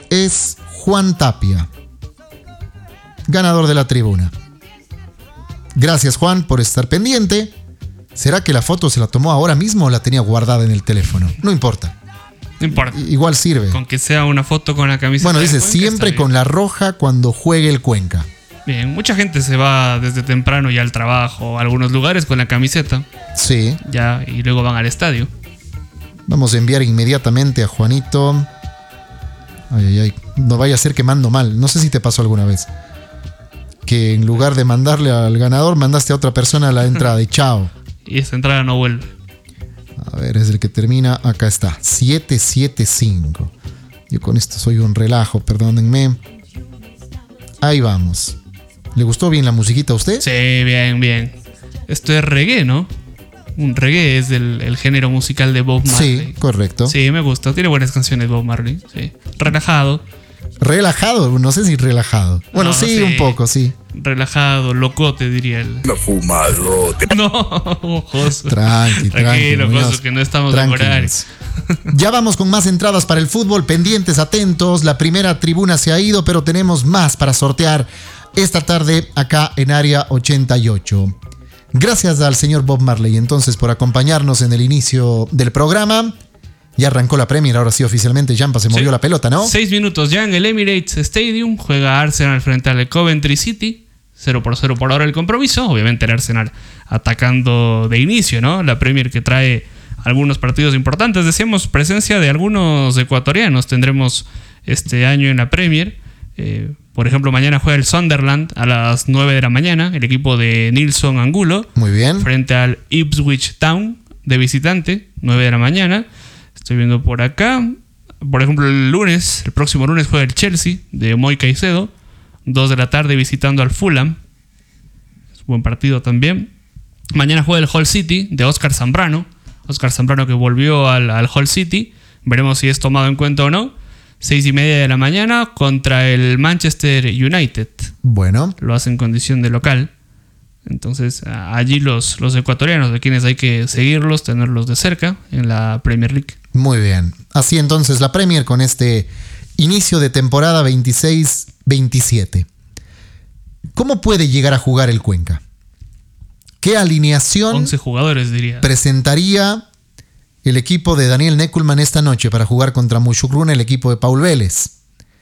es Juan Tapia, ganador de la tribuna. Gracias, Juan, por estar pendiente. ¿Será que la foto se la tomó ahora mismo o la tenía guardada en el teléfono? No importa. No importa. Igual sirve. Con que sea una foto con la camiseta. Bueno, dice siempre con la roja cuando juegue el Cuenca. Bien, mucha gente se va desde temprano ya al trabajo, a algunos lugares con la camiseta. Sí. Ya, y luego van al estadio. Vamos a enviar inmediatamente a Juanito. Ay. No vaya a ser que mando mal. No sé si te pasó alguna vez. Que en lugar de mandarle al ganador, mandaste a otra persona a la entrada y chao. Y esa entrada no vuelve. A ver, es el que termina. Acá está. 775. Yo con esto soy un relajo, perdónenme. Ahí vamos. ¿Le gustó bien la musiquita a usted? Sí, bien. Esto es reggae, ¿no? Un reggae es el género musical de Bob Marley. Sí, correcto. Sí, me gusta. Tiene buenas canciones Bob Marley. Sí. Relajado. Relajado, no sé si relajado. Bueno, no, sí, un poco, sí. Relajado, locote, diría él. No fumadote. No, ojos. Tranquilo, cosas que no estamos en horario. Ya vamos con más entradas para el fútbol. Pendientes, atentos. La primera tribuna se ha ido, pero tenemos más para sortear esta tarde acá en Área 88. Gracias al señor Bob Marley entonces por acompañarnos en el inicio del programa. Ya arrancó la Premier, ahora sí oficialmente. Jampa se movió la pelota, ¿no? 6 minutos ya en el Emirates Stadium. Juega Arsenal frente al Coventry City. 0-0 por ahora el compromiso. Obviamente el Arsenal atacando de inicio, ¿no? La Premier que trae algunos partidos importantes. Decíamos presencia de algunos ecuatorianos. Tendremos este año en la Premier. Por ejemplo, mañana juega el Sunderland a las 9 de la mañana. El equipo de Nilson Angulo. Muy bien. Frente al Ipswich Town de visitante. 9 de la mañana. Estoy viendo por acá. Por ejemplo, el próximo lunes juega el Chelsea de Moy Caicedo. 2 de la tarde visitando al Fulham. Es un buen partido también. Mañana juega el Hull City de Óscar Zambrano. Óscar Zambrano que volvió al Hull City. Veremos si es tomado en cuenta o no. 6:30 de la mañana contra el Manchester United. Bueno. Lo hace en condición de local. Entonces allí los ecuatorianos, de quienes hay que seguirlos, tenerlos de cerca en la Premier League. Muy bien. Así entonces la Premier con este inicio de temporada 26-27. ¿Cómo puede llegar a jugar el Cuenca? ¿Qué alineación 11 jugadores, diría. presentaría el equipo de Daniel Neckelmann esta noche para jugar contra Mushukruna, el equipo de Paul Vélez?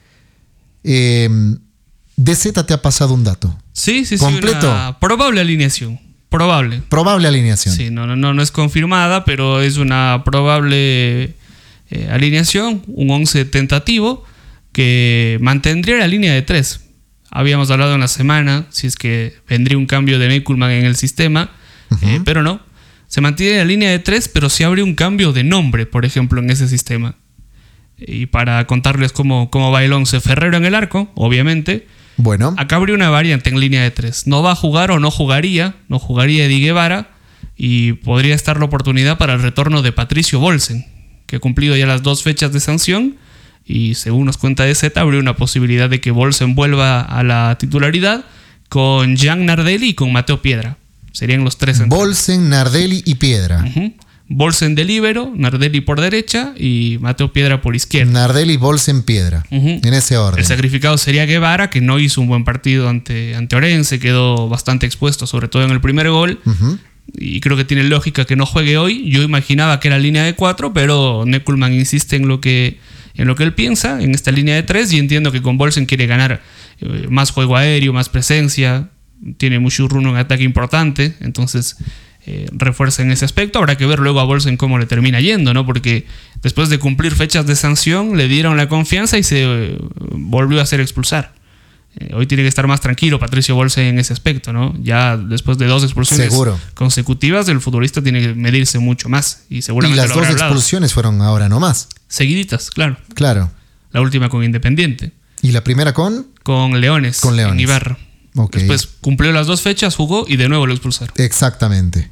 DZ te ha pasado un dato. Sí. ¿Completo? Una probable alineación. Probable alineación. Sí, no es confirmada, pero es una probable alineación. Un 11 tentativo que mantendría la línea de 3. Habíamos hablado en la semana si es que vendría un cambio de Neckelmann en el sistema, pero no. Se mantiene la línea de 3, pero sí habría un cambio de nombre, por ejemplo, en ese sistema. Y para contarles cómo va el 11, Ferrero en el arco, obviamente. Bueno. Acá habría una variante en línea de 3. No va a jugar o no jugaría Eddie Guevara, y podría estar la oportunidad para el retorno de Patricio Bolsen, que ha cumplido ya las 2 fechas de sanción, y según nos cuenta DZ, habría una posibilidad de que Bolsen vuelva a la titularidad con Jean Nardelli y con Mateo Piedra. Serían los 3 Bolsen, Nardelli y Piedra. Bolsen de líbero, Nardelli por derecha y Mateo Piedra por izquierda. Nardelli, Bolsen, Piedra. En ese orden. El sacrificado sería Guevara, que no hizo un buen partido ante Orense, quedó bastante expuesto, sobre todo en el primer gol. Y creo que tiene lógica que no juegue hoy. Yo imaginaba que era línea de 4, pero Neckelmann insiste en lo que él piensa, en esta línea de 3, y entiendo que con Bolsen quiere ganar más juego aéreo, más presencia. Tiene mucho runo en ataque importante, entonces refuerza en ese aspecto. Habrá que ver luego a Bolsen cómo le termina yendo, ¿no? Porque después de cumplir fechas de sanción le dieron la confianza y se volvió a hacer expulsar. Hoy tiene que estar más tranquilo Patricio Bolsen en ese aspecto, ¿no? Ya después de 2 expulsiones consecutivas, el futbolista tiene que medirse mucho más. Y seguramente las 2 expulsiones fueron ahora nomás. Seguiditas, claro. La última con Independiente. ¿Y la primera con? Con Leones. En Ibarra. Okay. Después cumplió las 2 fechas, jugó y de nuevo lo expulsaron. Exactamente.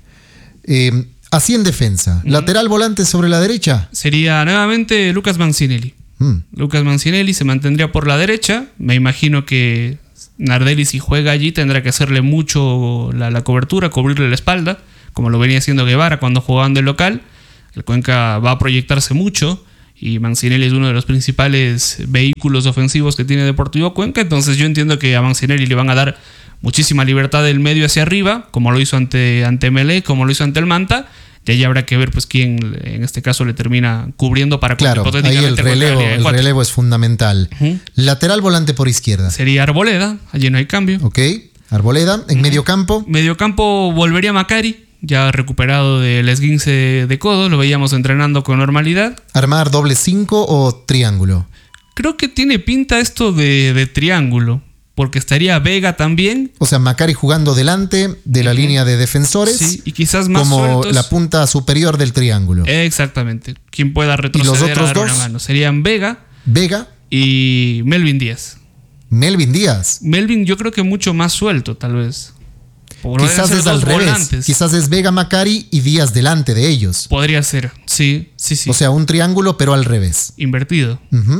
Así en defensa. ¿Lateral volante sobre la derecha? Sería nuevamente Lucas Mancinelli. Lucas Mancinelli se mantendría por la derecha. Me imagino que Nardelli, si juega allí, tendrá que hacerle mucho la cobertura, cubrirle la espalda, como lo venía haciendo Guevara cuando jugaban de local. El Cuenca va a proyectarse mucho y Mancinelli es uno de los principales vehículos ofensivos que tiene Deportivo Cuenca. Entonces yo entiendo que a Mancinelli le van a dar muchísima libertad del medio hacia arriba, como lo hizo ante Melec, como lo hizo ante el Manta. Y ahí habrá que ver pues quién en este caso le termina cubriendo para claro, ahí el relevo es fundamental. Lateral volante por izquierda. Sería Arboleda, allí no hay cambio. Ok, Arboleda. En medio campo. Medio campo volvería Macari, ya recuperado del esguince de codo, lo veíamos entrenando con normalidad. ¿Armar doble 5 o triángulo? Creo que tiene pinta esto de triángulo, porque estaría Vega también. O sea, Macari jugando delante de la línea de defensores. Sí, y quizás más como sueltos. La punta superior del triángulo. Exactamente. Quien pueda retroceder ¿Y los otros a dar dos? una mano. Serían Vega y Melvin Díaz. Melvin Díaz. Melvin yo creo que mucho más suelto, tal vez. Quizás es al revés. Volantes. Quizás es Vega, Macari y Díaz delante de ellos. Podría ser, sí. O sea, un triángulo, pero al revés. Invertido.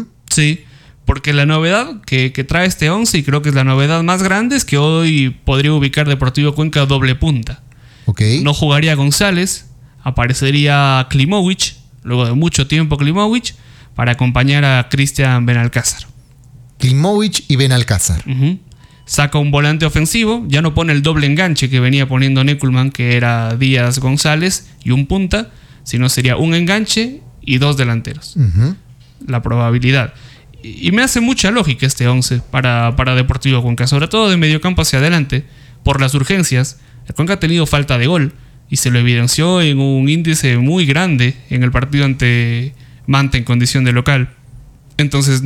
Sí. Porque la novedad que trae este 11, y creo que es la novedad más grande, es que hoy podría ubicar Deportivo Cuenca doble punta. Okay. No jugaría González, aparecería Klimovic, luego de mucho tiempo Klimovic, para acompañar a Cristian Benalcázar. Klimovic y Benalcázar. Saca un volante ofensivo, ya no pone el doble enganche que venía poniendo Neckelman, que era Díaz González y un punta, sino sería un enganche y dos delanteros. La probabilidad. Y me hace mucha lógica este 11 para Deportivo Cuenca, sobre todo de mediocampo hacia adelante, por las urgencias. El Cuenca ha tenido falta de gol y se lo evidenció en un índice muy grande en el partido ante Manta en condición de local. Entonces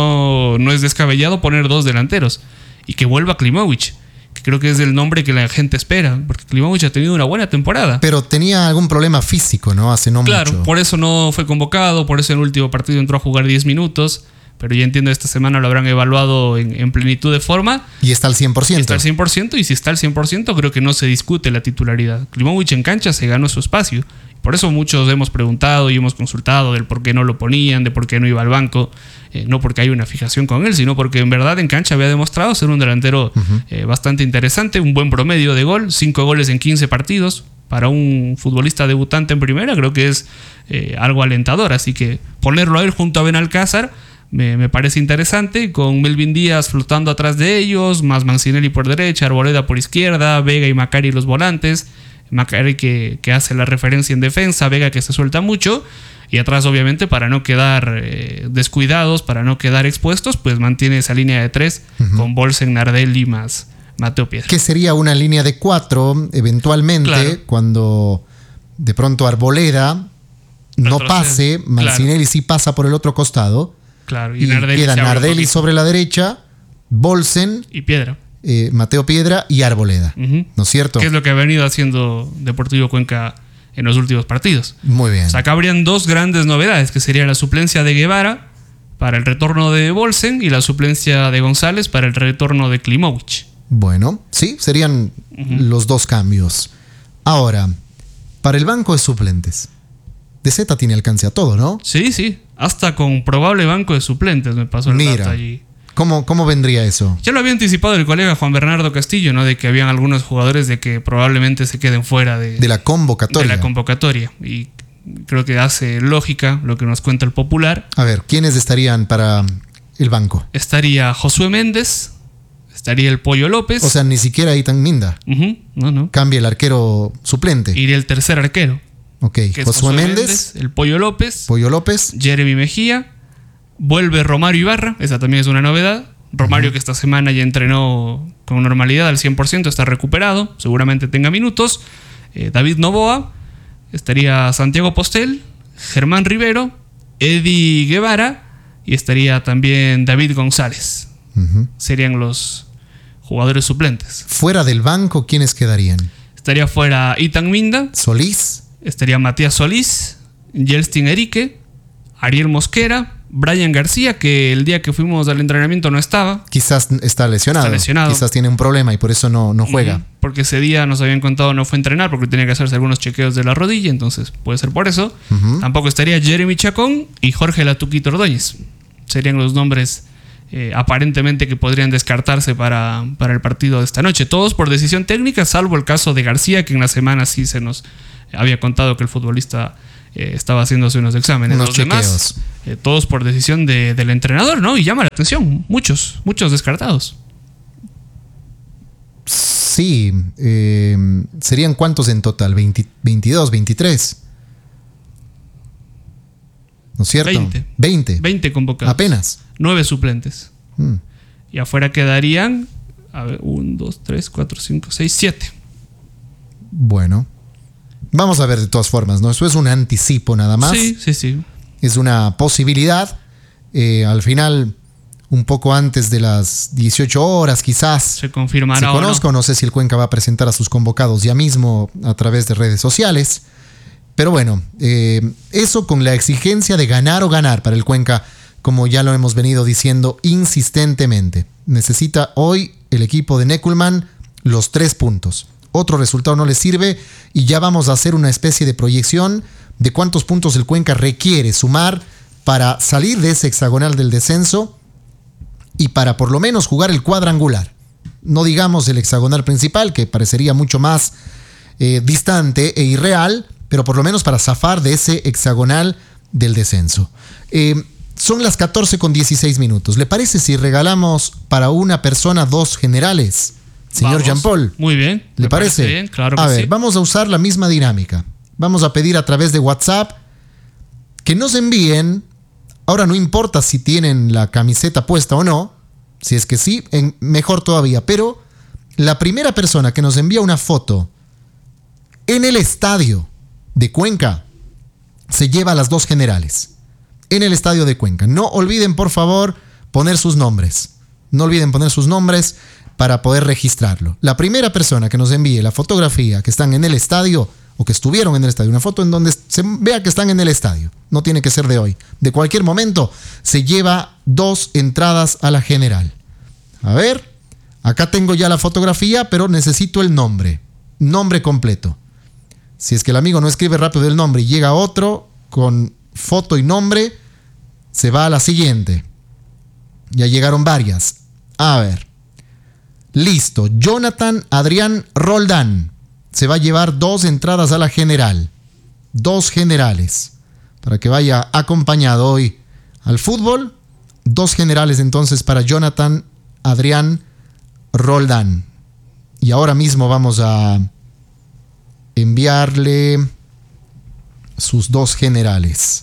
no es descabellado poner dos delanteros y que vuelva Klimovic, que creo que es el nombre que la gente espera, porque Klimovic ha tenido una buena temporada. Pero tenía algún problema físico, ¿no? Hace no mucho. Claro, por eso no fue convocado, por eso en el último partido entró a jugar 10 minutos. Pero ya entiendo, esta semana lo habrán evaluado en plenitud de forma. Y está al 100%. Está al 100%, y si está al 100%, creo que no se discute la titularidad. Klimovic en cancha se ganó su espacio. Por eso muchos hemos preguntado y hemos consultado del por qué no lo ponían, de por qué no iba al banco. No porque hay una fijación con él, sino porque en verdad en cancha había demostrado ser un delantero bastante interesante, un buen promedio de gol, 5 goles en 15 partidos. Para un futbolista debutante en primera creo que es algo alentador. Así que ponerlo a él junto a Benalcázar me parece interesante, con Melvin Díaz flotando atrás de ellos, más Mancinelli por derecha, Arboleda por izquierda, Vega y Macari los volantes. Macari que hace la referencia en defensa, Vega que se suelta mucho, y atrás obviamente para no quedar descuidados, para no quedar expuestos, pues mantiene esa línea de 3 con Bolsen, Nardelli más Mateo Piedra. Que sería una línea de 4 eventualmente, claro, cuando de pronto Arboleda no pase, Mancinelli sí pasa por el otro costado. Claro, y queda Nardelli sobre la derecha, Bolsen y Piedra. Mateo Piedra y Arboleda, ¿no es cierto? Que es lo que ha venido haciendo Deportivo Cuenca en los últimos partidos. Muy bien. O sea, acá habrían dos grandes novedades, que sería la suplencia de Guevara para el retorno de Bolsen y la suplencia de González para el retorno de Klimovic. Bueno, sí, serían los dos cambios. Ahora, para el banco de suplentes, De Zeta tiene alcance a todo, ¿no? Sí. Hasta con probable banco de suplentes me pasó el dato allí. ¿Cómo vendría eso? Ya lo había anticipado el colega Juan Bernardo Castillo, ¿no? De que habían algunos jugadores de que probablemente se queden fuera de la convocatoria. De la convocatoria. Y creo que hace lógica lo que nos cuenta el Popular. A ver, ¿quiénes estarían para el banco? Estaría Josué Méndez, estaría el Pollo López. O sea, ni siquiera Itan Minda. No. Cambia el arquero suplente. Iría el tercer arquero. Ok, Josué Méndez, el Pollo López, Jeremy Mejía, vuelve Romario Ibarra, esa también es una novedad. Romario que esta semana ya entrenó con normalidad al 100%, está recuperado, seguramente tenga minutos. David Novoa, estaría Santiago Postel, Germán Rivero, Eddie Guevara y estaría también David González. Serían los jugadores suplentes. Fuera del banco, ¿quiénes quedarían? Estaría fuera Itan Minda, Solís. Estaría Matías Solís, Yelstin Erique, Ariel Mosquera, Brian García, que el día que fuimos al entrenamiento no estaba. Quizás está lesionado. Quizás tiene un problema y por eso no juega. Porque ese día nos habían contado no fue a entrenar porque tenía que hacerse algunos chequeos de la rodilla, entonces puede ser por eso. Tampoco estaría Jeremy Chacón y Jorge Latuquito Ordóñez. Serían los nombres aparentemente que podrían descartarse para el partido de esta noche. Todos por decisión técnica, salvo el caso de García, que en la semana sí se nos había contado que el futbolista estaba haciéndose unos exámenes. Unos Los demás, todos por decisión del entrenador, ¿no? Y llama la atención, muchos descartados. Sí, ¿serían cuántos en total? 22, 23. ¿No es cierto? 20 convocados. Apenas. 9 suplentes. Y afuera quedarían, a ver, 1, 2, 3, 4, 5, 6, 7. Bueno, vamos a ver de todas formas, ¿no? Eso es un anticipo nada más. Sí. Es una posibilidad. Al final, un poco antes de las 18 horas quizás se confirmará. Se conozca, no sé si el Cuenca va a presentar a sus convocados ya mismo a través de redes sociales. Pero bueno, eso con la exigencia de ganar o ganar para el Cuenca, como ya lo hemos venido diciendo insistentemente. Necesita hoy el equipo de Neckelmann los 3 puntos. Otro resultado no le sirve y ya vamos a hacer una especie de proyección de cuántos puntos el Cuenca requiere sumar para salir de ese hexagonal del descenso y para por lo menos jugar el cuadrangular. No digamos el hexagonal principal, que parecería mucho más distante e irreal, pero por lo menos para zafar de ese hexagonal del descenso. Son las 14:16. ¿Le parece si regalamos para una persona 2 generales? Señor Jean-Paul. Muy bien. ¿Le parece? Bien, claro que a ver, sí. vamos a usar la misma dinámica. Vamos a pedir a través de WhatsApp que nos envíen. Ahora no importa si tienen la camiseta puesta o no. Si es que sí, mejor todavía. Pero la primera persona que nos envía una foto en el estadio de Cuenca se lleva a las 2 generales. En el estadio de Cuenca. No olviden, por favor, poner sus nombres. No olviden poner sus nombres para poder registrarlo. La primera persona que nos envíe la fotografía que están en el estadio o que estuvieron en el estadio, una foto en donde se vea que están en el estadio, no tiene que ser de hoy, de cualquier momento, se lleva 2 entradas a la general. A ver, acá tengo ya la fotografía, pero necesito el nombre completo. Si es que el amigo no escribe rápido el nombre y llega otro con foto y nombre, se va a la siguiente. Ya llegaron varias. A ver. Listo. Jonathan Adrián Roldán. Se va a llevar 2 entradas a la general. 2 generales. Para que vaya acompañado hoy al fútbol. 2 generales entonces para Jonathan Adrián Roldán. Y ahora mismo vamos a enviarle sus 2 generales.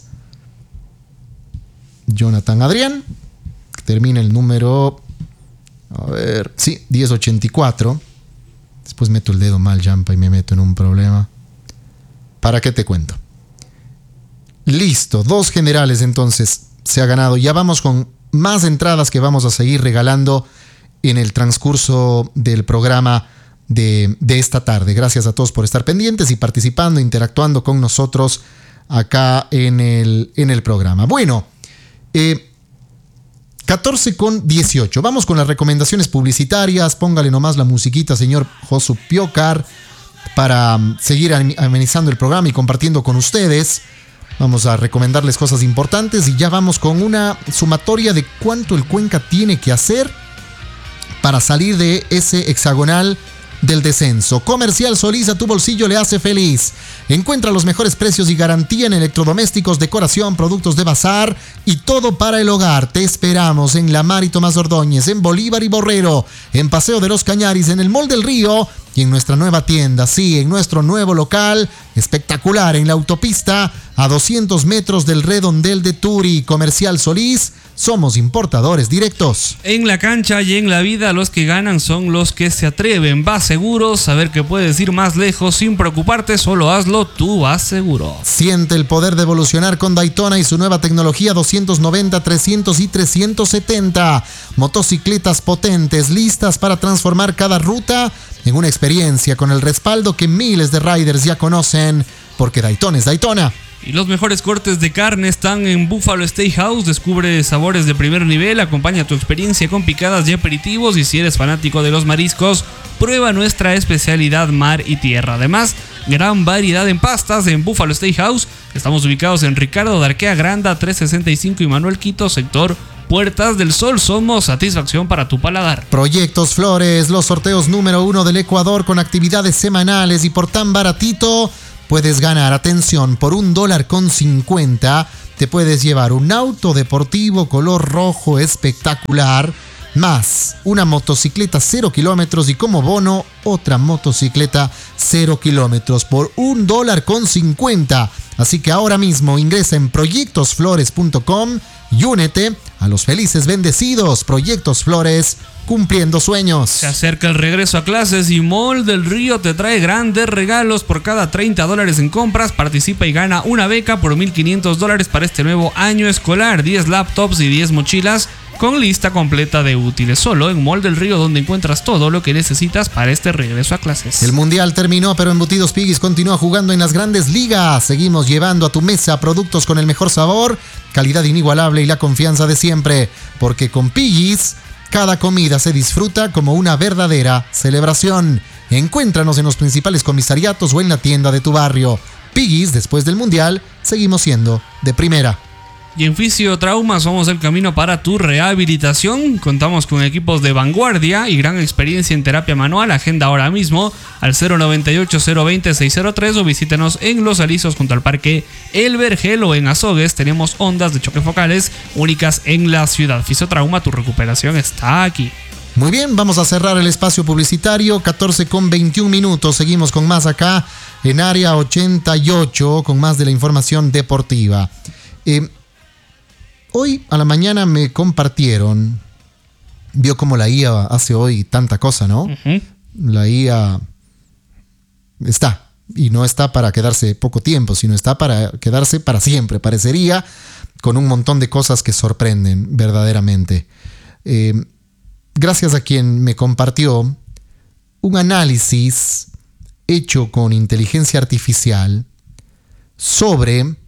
Jonathan Adrián, que termina el número, a ver, sí, 1084. Después meto el dedo mal, Jampa, y me meto en un problema. ¿Para qué te cuento? Listo, 2 generales entonces se ha ganado. Ya vamos con más entradas que vamos a seguir regalando en el transcurso del programa de esta tarde. Gracias a todos por estar pendientes y participando, interactuando con nosotros acá en el programa. Bueno, 14:18. Vamos con las recomendaciones publicitarias. Póngale nomás la musiquita, señor Josu Piocar, para seguir amenizando el programa y compartiendo con ustedes. Vamos a recomendarles cosas importantes y ya vamos con una sumatoria de cuánto el Cuenca tiene que hacer para salir de ese hexagonal del descenso. Comercial Solís, a tu bolsillo le hace feliz. Encuentra los mejores precios y garantía en electrodomésticos, decoración, productos de bazar y todo para el hogar. Te esperamos en La Mar y Tomás Ordóñez, en Bolívar y Borrero, en Paseo de los Cañaris, en el Mall del Río y en nuestra nueva tienda, sí, en nuestro nuevo local espectacular en la autopista a 200 metros del redondel de Turi. Comercial Solís, somos importadores directos. En la cancha y en la vida, los que ganan son los que se atreven. Vas seguro, saber que puedes ir más lejos sin preocuparte, solo hazlo, tú vas seguro. Siente el poder de evolucionar con Daytona y su nueva tecnología 290, 300 y 370. Motocicletas potentes, listas para transformar cada ruta en una experiencia con el respaldo que miles de riders ya conocen, porque Daytona es Daytona. Y los mejores cortes de carne están en Buffalo Steakhouse. Descubre sabores de primer nivel, acompaña tu experiencia con picadas y aperitivos, y si eres fanático de los mariscos, prueba nuestra especialidad mar y tierra. Además, gran variedad en pastas en Buffalo Steakhouse. Estamos ubicados en Ricardo Darquea Granda 365 y Manuel Quito, sector Puertas del Sol, somos satisfacción para tu paladar. Proyectos Flores, los sorteos número 1 del Ecuador con actividades semanales y por tan baratito puedes ganar, atención, por $1.50 te puedes llevar un auto deportivo color rojo espectacular, más una motocicleta 0 kilómetros y como bono otra motocicleta 0 kilómetros por $1.50. Así que ahora mismo ingresa en proyectosflores.com y únete a los felices bendecidos. Proyectos Flores, cumpliendo sueños. Se acerca el regreso a clases y Mall del Río te trae grandes regalos por cada $30 en compras. Participa y gana una beca por $1,500 para este nuevo año escolar. 10 laptops y 10 mochilas con lista completa de útiles. Solo en Mall del Río, donde encuentras todo lo que necesitas para este regreso a clases. El mundial terminó, pero Embutidos Piggy's continúa jugando en las grandes ligas. Seguimos llevando a tu mesa productos con el mejor sabor, calidad inigualable y la confianza de siempre. Porque con Piggy's cada comida se disfruta como una verdadera celebración. Encuéntranos en los principales comisariatos o en la tienda de tu barrio. Piggy's, después del mundial, seguimos siendo de primera. Y en Fisiotrauma somos el camino para tu rehabilitación. Contamos con equipos de vanguardia y gran experiencia en terapia manual. Agenda ahora mismo al 098-020-603 o visítenos en Los Alisos junto al Parque El Vergel o en Azogues. Tenemos ondas de choque focales únicas en la ciudad. Fisiotrauma, tu recuperación está aquí. Muy bien, vamos a cerrar el espacio publicitario, 14:21. Seguimos con más acá en Área 88 con más de la información deportiva. Hoy a la mañana me compartieron, vio cómo la IA hace hoy tanta cosa, ¿no? Uh-huh. La IA está, y no está para quedarse poco tiempo, sino está para quedarse para siempre, parecería, con un montón de cosas que sorprenden verdaderamente. Gracias a quien me compartió un análisis hecho con inteligencia artificial sobre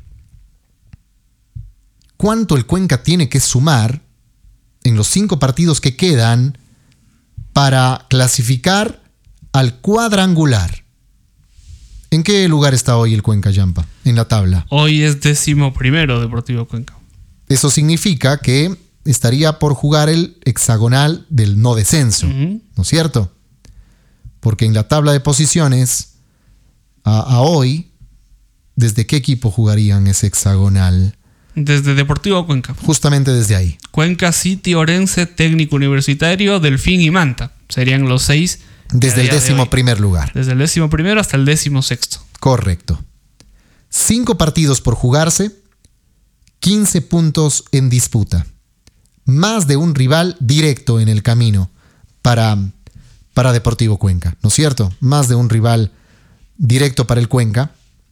cuánto el Cuenca tiene que sumar en los 5 partidos que quedan para clasificar al cuadrangular. ¿En qué lugar está hoy el Cuenca, Yampa, en la tabla? Hoy es 11º Deportivo Cuenca. Eso significa que estaría por jugar el hexagonal del no descenso, ¿no es cierto? Porque en la tabla de posiciones, a hoy, ¿desde qué equipo jugarían ese hexagonal? Desde Deportivo Cuenca. Justamente desde ahí. Cuenca, City, Orense, Técnico Universitario, Delfín y Manta. Serían los 6. Desde el 11º lugar. Desde el 11º hasta el 16º. Correcto. 5 partidos por jugarse, 15 puntos en disputa. Más de un rival directo en el camino para Deportivo Cuenca, ¿no es cierto? Más de un rival directo para el Cuenca.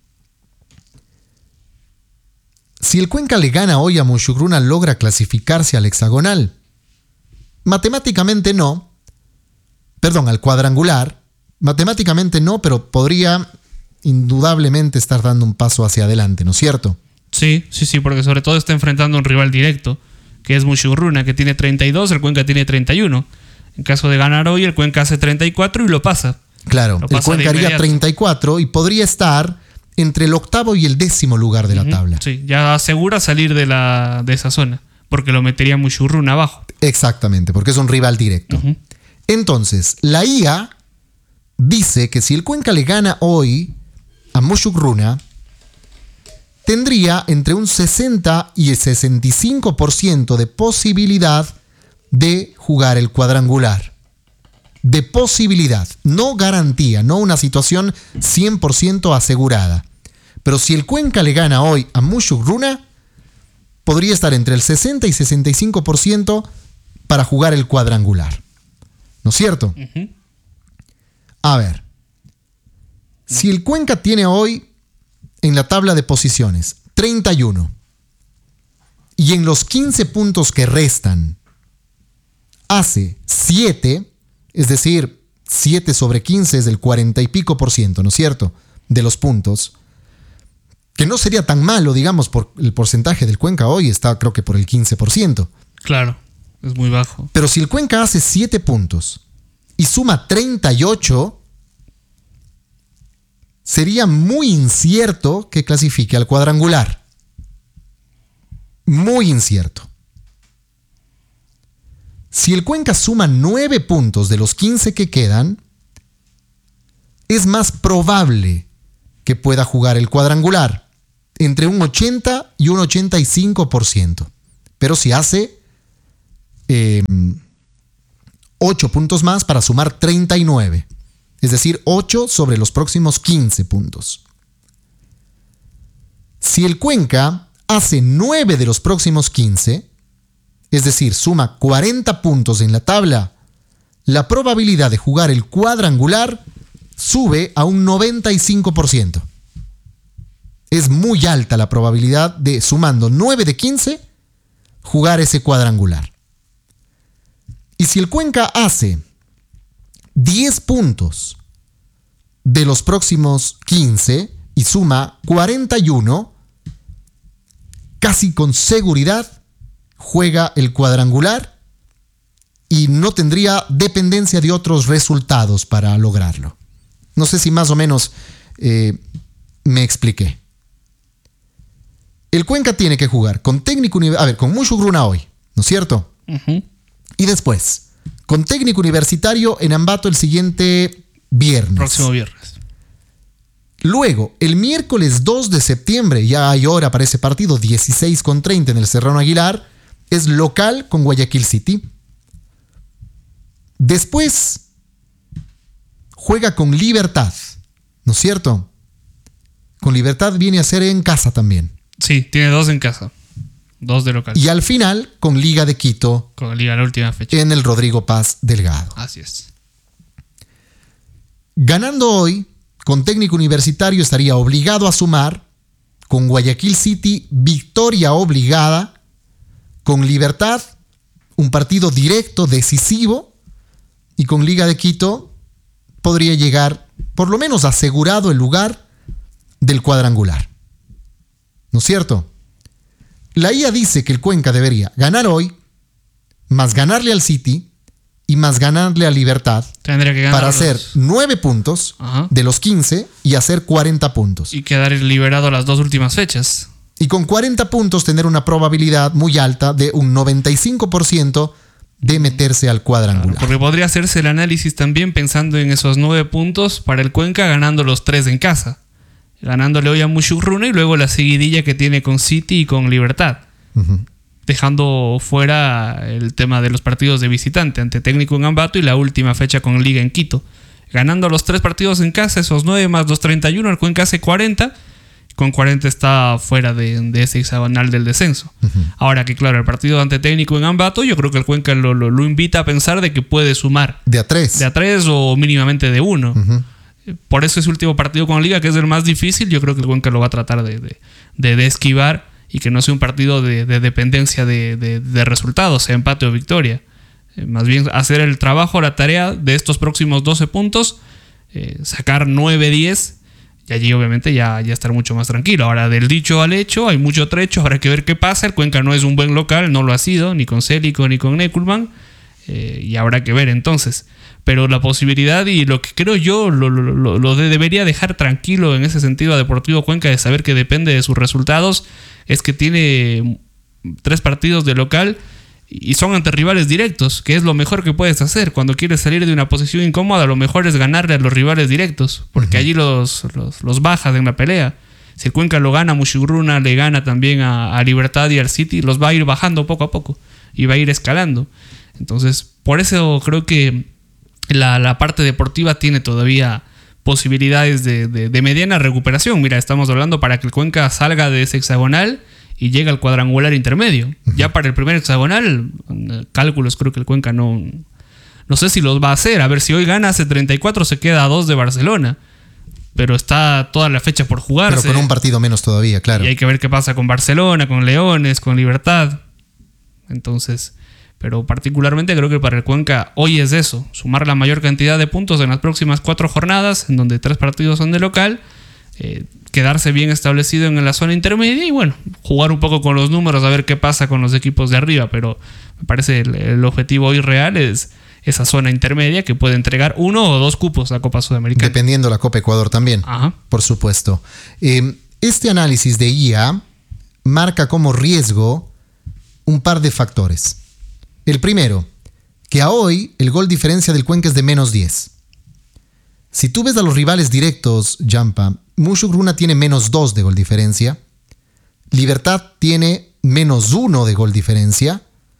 Si el Cuenca le gana hoy a Muchugruna, logra clasificarse al hexagonal. Matemáticamente no. Perdón, al cuadrangular. Matemáticamente no, pero podría indudablemente estar dando un paso hacia adelante, ¿no es cierto? Sí, porque sobre todo está enfrentando a un rival directo, que es Muchugruna, que tiene 32, el Cuenca tiene 31. En caso de ganar hoy, el Cuenca hace 34 y lo pasa. Claro, el Cuenca haría 34 y podría estar entre el 8º y el 10º lugar de la tabla. Sí, ya asegura salir de esa zona, porque lo metería Muchugruna abajo. Exactamente, porque es un rival directo. Uh-huh. Entonces, la IA dice que si el Cuenca le gana hoy a Muchugruna, tendría entre un 60 y el 65% de posibilidad de jugar el cuadrangular. De posibilidad, no garantía, no una situación 100% asegurada. Pero si el Cuenca le gana hoy a Muchugruna, podría estar entre el 60 y 65% para jugar el cuadrangular. ¿No es cierto? Uh-huh. A ver, si el Cuenca tiene hoy en la tabla de posiciones 31 y en los 15 puntos que restan hace 7, es decir, 7 sobre 15 es del 40 y pico %, ¿no es cierto?, de los puntos, que no sería tan malo, digamos, por el porcentaje del Cuenca hoy está creo que por el 15%. Claro, es muy bajo. Pero si el Cuenca hace 7 puntos y suma 38, sería muy incierto que clasifique al cuadrangular. Muy incierto. Si el Cuenca suma 9 puntos de los 15 que quedan, es más probable que pueda jugar el cuadrangular, entre un 80 y un 85%. Pero si hace 8 puntos más para sumar 39, es decir, 8 sobre los próximos 15 puntos. Si el Cuenca hace 9 de los próximos 15, es decir, suma 40 puntos en la tabla, la probabilidad de jugar el cuadrangular sube a un 95%. Es muy alta la probabilidad de, sumando 9 de 15, jugar ese cuadrangular. Y si el Cuenca hace 10 puntos de los próximos 15 y suma 41, casi con seguridad juega el cuadrangular y no tendría dependencia de otros resultados para lograrlo. No sé si más o menos me expliqué. El Cuenca tiene que jugar con Técnico Universitario, con Mushuguruna hoy, ¿no es cierto? Uh-huh. Y después, con Técnico Universitario en Ambato el siguiente viernes. Próximo viernes. Luego, el miércoles 2 de septiembre, ya hay hora para ese partido, 16:30 en el Serrano Aguilar, es local con Guayaquil City. Después, juega con Libertad, ¿no es cierto? Con Libertad viene a ser en casa también. Sí, tiene 2 en casa. 2 de local. Y al final, con Liga de Quito. Con Liga la última fecha. En el Rodrigo Paz Delgado. Así es. Ganando hoy, con Técnico Universitario estaría obligado a sumar. Con Guayaquil City, victoria obligada. Con Libertad, un partido directo, decisivo. Y con Liga de Quito, podría llegar, por lo menos asegurado el lugar del cuadrangular. ¿No es cierto? La IA dice que el Cuenca debería ganar hoy, más ganarle al City y más ganarle a Libertad. Tendría que ganar para hacer 9 puntos de los 15 y hacer 40 puntos. Y quedar liberado las 2 últimas fechas. Y con 40 puntos tener una probabilidad muy alta de un 95% de meterse al cuadrangular. Claro, porque podría hacerse el análisis también pensando en esos 9 puntos para el Cuenca ganando los 3 en casa. Ganándole hoy a Mushuguruna y luego la seguidilla que tiene con City y con Libertad. Uh-huh. Dejando fuera el tema de los partidos de visitante ante Técnico en Ambato y la última fecha con Liga en Quito. Ganando los 3 partidos en casa, esos 9 más los 31, el Cuenca hace 40. Con 40 está fuera de ese hexagonal del descenso. Uh-huh. Ahora que claro, el partido ante Técnico en Ambato, yo creo que el Cuenca lo invita a pensar de que puede sumar. De a 3. De a 3 o mínimamente de 1. Uh-huh. Por eso ese último partido con Liga, que es el más difícil, yo creo que el Cuenca lo va a tratar de esquivar y que no sea un partido de dependencia de resultados, sea empate o victoria. Más bien hacer el trabajo, la tarea de estos próximos 12 puntos, sacar 9-10 y allí obviamente ya estar mucho más tranquilo. Ahora, del dicho al hecho, hay mucho trecho, habrá que ver qué pasa. El Cuenca no es un buen local, no lo ha sido, ni con Célico ni con Neculman, y habrá que ver entonces. Pero la posibilidad y lo que creo yo lo debería dejar tranquilo en ese sentido a Deportivo Cuenca de saber que depende de sus resultados es que tiene 3 partidos de local y son ante rivales directos, que es lo mejor que puedes hacer. Cuando quieres salir de una posición incómoda, lo mejor es ganarle a los rivales directos, porque allí los bajas en la pelea. Si el Cuenca lo gana, Mushuguruna le gana también a Libertad y al City, los va a ir bajando poco a poco y va a ir escalando. Entonces, por eso creo que la parte deportiva tiene todavía posibilidades de mediana recuperación. Mira, estamos hablando para que el Cuenca salga de ese hexagonal y llegue al cuadrangular intermedio. Uh-huh. Ya para el primer hexagonal, cálculos creo que el Cuenca no sé si los va a hacer. A ver, si hoy gana hace 34, se queda a 2 de Barcelona. Pero está toda la fecha por jugarse. Pero con un partido menos todavía, claro. Y hay que ver qué pasa con Barcelona, con Leones, con Libertad. Entonces, pero particularmente creo que para el Cuenca hoy es eso, sumar la mayor cantidad de puntos en las próximas 4 jornadas, en donde 3 partidos son de local, quedarse bien establecido en la zona intermedia y bueno, jugar un poco con los números, a ver qué pasa con los equipos de arriba, pero me parece el objetivo hoy real es esa zona intermedia que puede entregar 1 o 2 cupos a Copa Sudamericana. Dependiendo la Copa Ecuador también. Ajá. Por supuesto. Este análisis de IA marca como riesgo un par de factores. El primero, que a hoy el gol diferencia del Cuenca es de menos 10. Si tú ves a los rivales directos, Jampa, Mushugoruna tiene menos 2 de gol diferencia, Libertad tiene menos 1 de gol diferencia,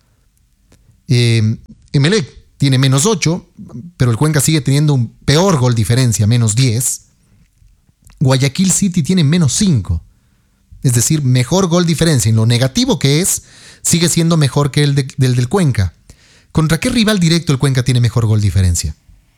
Emelec tiene menos 8, pero el Cuenca sigue teniendo un peor gol diferencia, menos 10. Guayaquil City tiene menos 5. Es decir, mejor gol diferencia. En lo negativo que es, sigue siendo mejor que el del Cuenca. ¿Contra qué rival directo el Cuenca tiene mejor gol diferencia?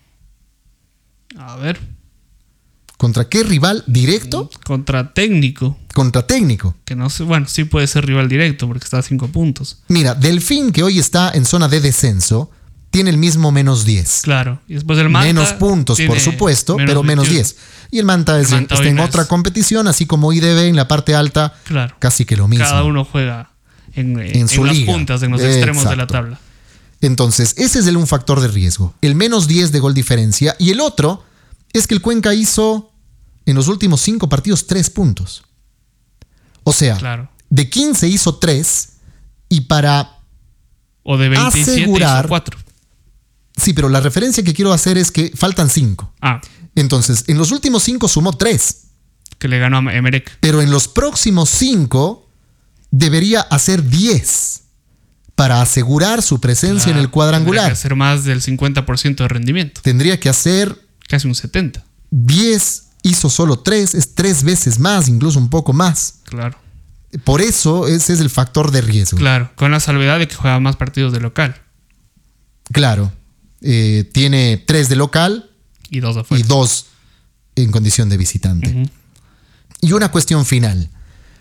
A ver. ¿Contra qué rival directo? Contra Técnico. Contra Técnico. Que no sé, bueno, sí puede ser rival directo porque está a 5 puntos. Mira, Delfín, que hoy está en zona de descenso, tiene el mismo menos 10. Claro. Y después el Manta. Menos puntos, por supuesto, pero menos 10. Y el Manta, está en otra competición, así como IDB en la parte alta, claro, casi que lo mismo. Cada uno juega en su las liga. Puntas, en los extremos de la tabla. Entonces, ese es un factor de riesgo. El menos 10 de gol diferencia. Y el otro es que el Cuenca hizo en los últimos 5 partidos 3 puntos. O sea, claro, de 15 hizo 3 y para o de 27 asegurar, hizo 4. Sí, pero la referencia que quiero hacer es que faltan 5. Entonces, en los últimos 5 sumó 3. Que le ganó a Emelec. Pero en los próximos 5 debería hacer 10 para asegurar su presencia en el cuadrangular. Tendría que hacer más del 50% de rendimiento. Tendría que hacer casi un 70%. 10, hizo solo 3, es 3 veces más, incluso un poco más. Claro. Por eso ese es el factor de riesgo. Claro, con la salvedad de que juega más partidos de local. Claro. Tiene 3 de local y 2 afuera. Y 2 en condición de visitante. Uh-huh. Y una cuestión final.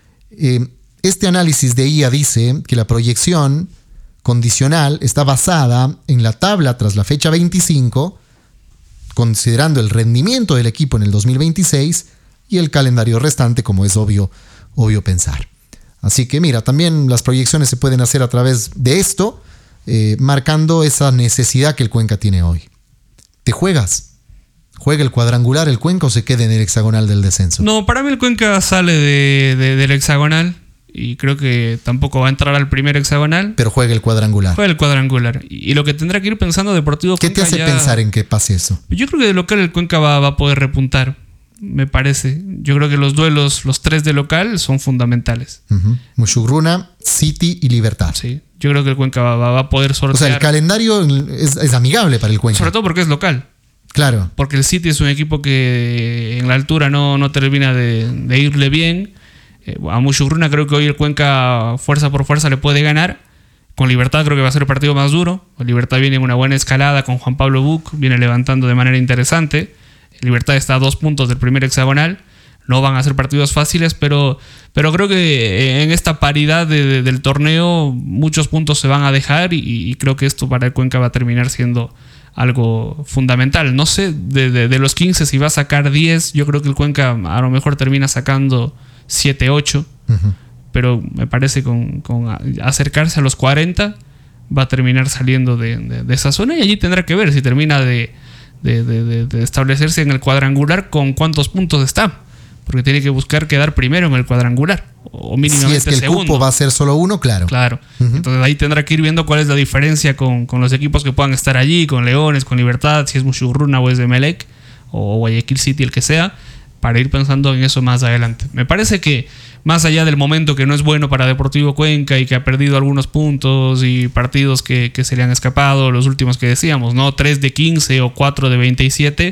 Este análisis de IA dice que la proyección condicional está basada en la tabla tras la fecha 25, considerando el rendimiento del equipo en el 2026 y el calendario restante, como es obvio pensar. Así que mira, también las proyecciones se pueden hacer a través de esto, marcando esa necesidad que el Cuenca tiene hoy. ¿Te juegas? ¿Juega el cuadrangular el Cuenca o se queda en el hexagonal del descenso? No, para mí el Cuenca sale del hexagonal y creo que tampoco va a entrar al primer hexagonal. Pero juega el cuadrangular. Juega el cuadrangular. Y lo que tendrá que ir pensando Deportivo ¿Qué Cuenca te hace pensar en que pase eso? Yo creo que de local el Cuenca va a poder repuntar, me parece. Yo creo que los duelos, los 3 de local, son fundamentales. Uh-huh. Mushugoruna, City y Libertad. Sí, yo creo que el Cuenca va a poder sortear. O sea, el calendario es amigable para el Cuenca. Sobre todo porque es local. Claro. Porque el City es un equipo que en la altura no termina de irle bien. A Mushugoruna creo que hoy el Cuenca fuerza por fuerza le puede ganar. Con Libertad creo que va a ser el partido más duro. Libertad viene en una buena escalada con Juan Pablo Buc, viene levantando de manera interesante. Libertad está a 2 puntos del primer hexagonal. No van a ser partidos fáciles, pero creo que en esta paridad del torneo muchos puntos se van a dejar y creo que esto para el Cuenca va a terminar siendo algo fundamental. No sé, de los 15 si va a sacar 10, yo creo que el Cuenca a lo mejor termina sacando 7, 8, uh-huh. Pero me parece con acercarse a los 40 va a terminar saliendo de esa zona y allí tendrá que ver si termina de establecerse en el cuadrangular con cuántos puntos está, porque tiene que buscar quedar primero en el cuadrangular o mínimamente si es que segundo. El cupo va a ser solo uno, claro. Uh-huh. Entonces ahí tendrá que ir viendo cuál es la diferencia con los equipos que puedan estar allí, con Leones, con Libertad, si es Mushugoruna o es de Emelec o Guayaquil City, el que sea, para ir pensando en eso más adelante. Me parece que más allá del momento que no es bueno para Deportivo Cuenca y que ha perdido algunos puntos y partidos que se le han escapado, los últimos que decíamos, ¿no? 3 de 15 o 4 de 27,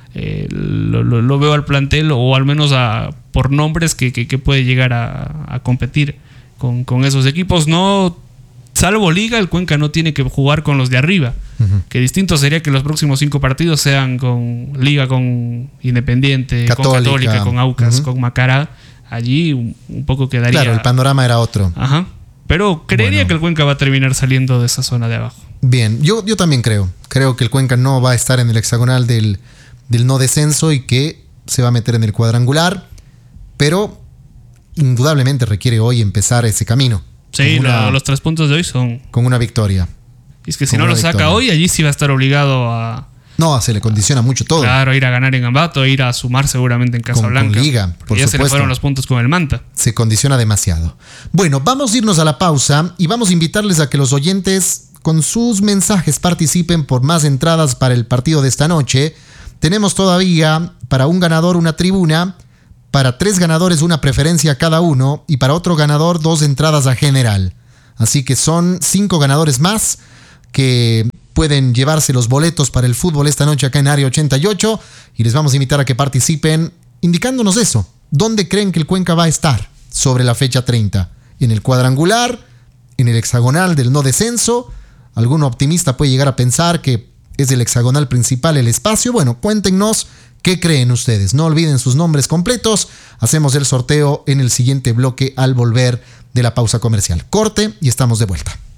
lo veo al plantel o al menos por nombres que puede llegar a competir con esos equipos. No, salvo Liga, el Cuenca no tiene que jugar con los de arriba. Uh-huh. Que distinto sería que los próximos 5 partidos sean con Liga, con Independiente, con Católica, con Aucas, uh-huh. con Macará. Allí un poco quedaría. Claro, el panorama era otro. Ajá. Pero creería que el Cuenca va a terminar saliendo de esa zona de abajo. Bien, yo también creo. Creo que el Cuenca no va a estar en el hexagonal del no descenso y que se va a meter en el cuadrangular. Pero indudablemente requiere hoy empezar ese camino. Sí, los 3 puntos de hoy son. Con una victoria. Y es que si no lo saca hoy, allí sí va a estar obligado a. No, se le condiciona mucho todo. Claro, ir a ganar en Ambato, ir a sumar seguramente en Casablanca. Con Liga, por ya supuesto. Se le fueron los puntos con el Manta. Se condiciona demasiado. Bueno, vamos a irnos a la pausa y vamos a invitarles a que los oyentes con sus mensajes participen por más entradas para el partido de esta noche. Tenemos todavía para un ganador una tribuna, para 3 ganadores una preferencia cada uno y para otro ganador 2 entradas a general. Así que son 5 ganadores más que pueden llevarse los boletos para el fútbol esta noche acá en Área 88 y les vamos a invitar a que participen indicándonos eso. ¿Dónde creen que el Cuenca va a estar sobre la fecha 30? ¿En el cuadrangular? ¿En el hexagonal del no descenso? ¿Algún optimista puede llegar a pensar que es el hexagonal principal el espacio? Bueno, cuéntenos qué creen ustedes. No olviden sus nombres completos. Hacemos el sorteo en el siguiente bloque al volver de la pausa comercial. Corte y estamos de vuelta.